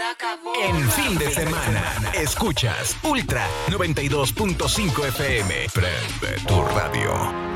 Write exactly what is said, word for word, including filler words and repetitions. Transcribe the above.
acabó. En fin de semana, escuchas Ultra noventa y dos punto cinco F M. Prende tu radio.